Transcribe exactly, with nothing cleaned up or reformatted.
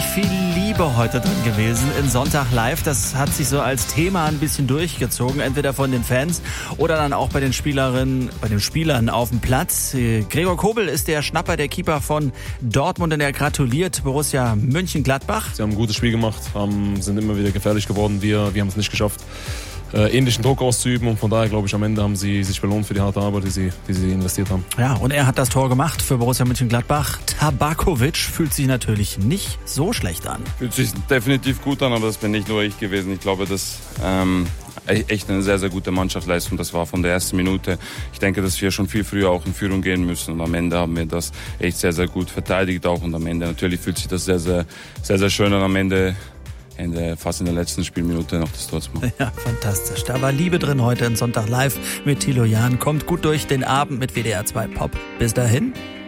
richtig viel Liebe heute drin gewesen in Sonntag Live. Das hat sich so als Thema ein bisschen durchgezogen, entweder von den Fans oder dann auch bei den Spielerinnen, bei den Spielern auf dem Platz. Gregor Kobel ist der Schnapper, der Keeper von Dortmund, und er gratuliert Borussia Mönchengladbach. Sie haben ein gutes Spiel gemacht, haben, sind immer wieder gefährlich geworden. Wir, wir haben es nicht geschafft, äh, ähnlichen Druck auszuüben, und von daher glaube ich, am Ende haben sie sich belohnt für die harte Arbeit, die sie, die sie investiert haben. Ja, und er hat das Tor gemacht für Borussia Mönchengladbach. Tabakovic fühlt sich natürlich nicht so schlecht an. Fühlt sich definitiv gut an, aber das bin nicht nur ich gewesen. Ich glaube, das ähm, echt eine sehr, sehr gute Mannschaftsleistung. Das war von der ersten Minute. Ich denke, dass wir schon viel früher auch in Führung gehen müssen, und am Ende haben wir das echt sehr, sehr gut verteidigt auch, und am Ende natürlich fühlt sich das sehr, sehr, sehr, sehr schön an, am Ende Ende, fast in der letzten Spielminute noch das Tor zu machen. Ja, fantastisch. Da war Liebe drin heute in Sonntag Live mit Thilo Jahn. Kommt gut durch den Abend mit W D R zwei Pop. Bis dahin.